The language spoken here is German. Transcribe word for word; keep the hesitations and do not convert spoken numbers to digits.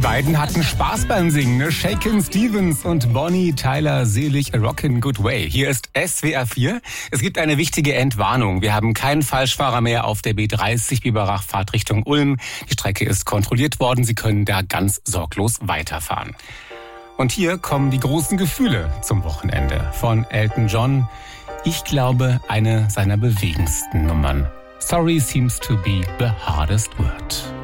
beiden hatten Spaß beim Singen, ne? Shakin' Stevens und Bonnie Tyler selig A Rockin' Good Way. Hier ist S W R vier. Es gibt eine wichtige Entwarnung. Wir haben keinen Falschfahrer mehr auf der B dreißig Biberach Fahrtrichtung Ulm. Die Strecke ist kontrolliert worden. Sie können da ganz sorglos weiterfahren. Und hier kommen die großen Gefühle zum Wochenende von Elton John. Ich glaube, eine seiner bewegendsten Nummern. Sorry seems to be the hardest word.